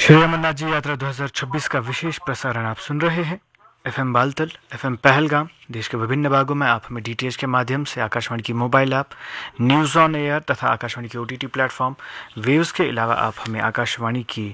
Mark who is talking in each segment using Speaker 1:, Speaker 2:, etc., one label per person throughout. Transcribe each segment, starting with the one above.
Speaker 1: श्री अमरनाथ जी यात्रा 2026 का विशेष प्रसारण आप सुन रहे हैं। एफएम बालतल, एफएम पहलगाम, देश के विभिन्न भागों में आप हमें डीटीएच के माध्यम से, आकाशवाणी की mobile app, news on air तथा आकाशवाणी के ओटीटी प्लेटफॉर्म वेव्स के अलावा आप हमें आकाशवाणी की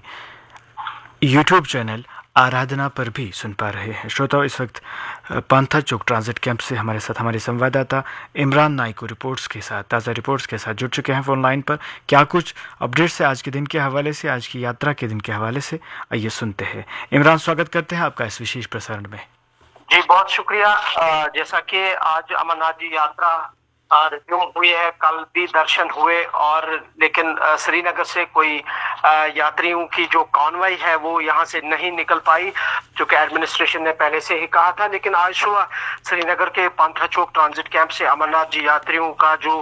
Speaker 1: यूट्यूब चैनल आराधना पर भी सुन पा रहे हैं। श्रोताओं, इस वक्त पांथा चौक ट्रांजिट कैंप से हमारे साथ हमारे संवाददाता इमरान नाइको ताज़ा रिपोर्ट्स के साथ जुड़ चुके हैं फोन लाइन पर। क्या कुछ अपडेट्स है आज के दिन के हवाले से, आज की यात्रा के दिन के हवाले से, आइए सुनते हैं। इमरान, स्वागत करते हैं आपका इस विशेष प्रसारण में।
Speaker 2: जी बहुत शुक्रिया। जैसा कि आज अमरनाथ जी यात्रा रिज्यूम हुई है, कल भी दर्शन हुए और लेकिन श्रीनगर से कोई यात्रियों की जो कॉन्वॉय है वो यहाँ से नहीं निकल पाई, जो कि एडमिनिस्ट्रेशन ने पहले से ही कहा था। लेकिन आज सुबह श्रीनगर के पांथा चौक ट्रांजिट कैंप से अमरनाथ जी यात्रियों का जो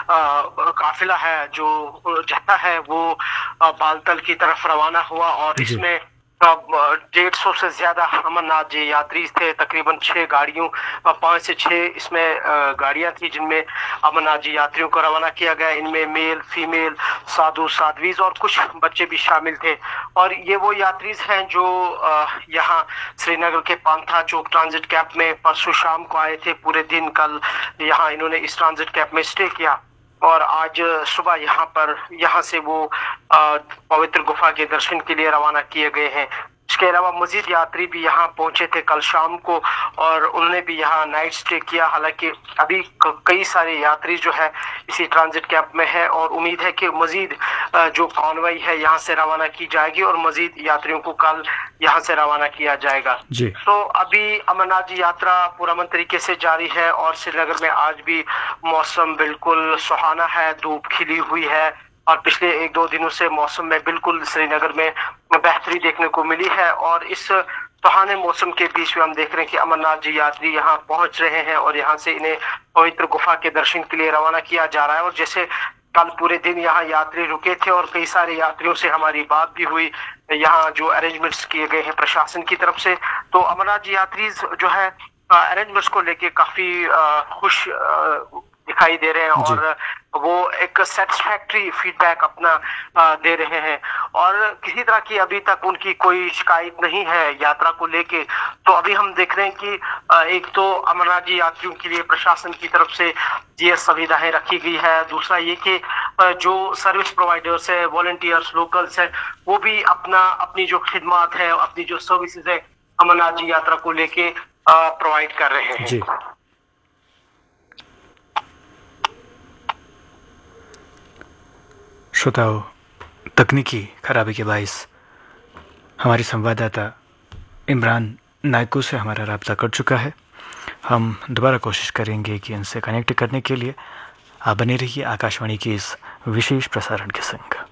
Speaker 2: काफिला है, जो जत्था है, वो बालतल की तरफ रवाना हुआ और इसमें 150 से ज्यादा अमरनाथ जी यात्री थे। तकरीबन 6 गाड़ियों 5 से 6 इसमें गाड़ियां थी जिनमें अमरनाथ जी यात्रियों को रवाना किया गया। इनमें मेल, फीमेल, साधु साध्वीज और कुछ बच्चे भी शामिल थे। और ये वो यात्रीज हैं जो यहाँ श्रीनगर के पांथा चौक ट्रांजिट कैंप में परसों शाम को आए थे। पूरे दिन कल यहाँ इन्होंने इस ट्रांजिट कैंप में स्टे किया और आज सुबह यहाँ से वो पवित्र गुफा के दर्शन के लिए रवाना किए गए हैं। इसके अलावा मजीद यात्री भी यहाँ पहुंचे थे कल शाम को और उन्होंने भी यहाँ नाइट स्टे किया। हालांकि अभी कई सारे यात्री जो है इसी ट्रांजिट कैंप में है और उम्मीद है कि मजीद जो कॉन्वॉय है यहाँ से रवाना की जाएगी और मजीद यात्रियों को कल यहाँ से रवाना किया जाएगा जी। तो अभी अमरनाथ जी यात्रा पुरअमन तरीके से जारी है और श्रीनगर में आज भी मौसम बिल्कुल सुहाना है, धूप खिली हुई है और पिछले 1-2 दिनों से मौसम में बिल्कुल श्रीनगर में बेहतरी देखने को मिली है। और इस सुहाने मौसम के बीच में हम देख रहे हैं कि अमरनाथ जी यात्री यहाँ पहुंच रहे हैं और यहाँ से इन्हें पवित्र गुफा के दर्शन के लिए रवाना किया जा रहा है। और जैसे कल पूरे दिन यहाँ यात्री रुके थे और कई सारे यात्रियों से हमारी बात भी हुई, यहाँ जो अरेंजमेंट्स किए गए हैं प्रशासन की तरफ से, तो अमरनाथ जी यात्री जो है अरेंजमेंट्स को लेके काफी खुश दिखाई दे रहे हैं और वो एक सेटिस्फैक्ट्री फीडबैक अपना दे रहे हैं और किसी तरह की अभी तक उनकी कोई शिकायत नहीं है यात्रा को लेके। तो अभी हम देख रहे हैं कि एक तो अमरनाथ जी यात्रियों के लिए प्रशासन की तरफ से ये सुविधाएं रखी गई है। दूसरा ये कि जो सर्विस प्रोवाइडर्स है, वॉलंटियर्स, लोकल्स है, वो भी अपनी जो खिदमत है, अपनी जो सर्विसेज है अमरनाथ जी यात्रा को लेके प्रोवाइड कर रहे हैं जी।
Speaker 1: श्रोताओं, तकनीकी खराबी के बाइस हमारे संवाददाता इमरान नाइको से हमारा राब्ता कर चुका है। हम दोबारा कोशिश करेंगे कि इनसे कनेक्ट करने के लिए। आप बने रहिए आकाशवाणी के इस विशेष प्रसारण के संग।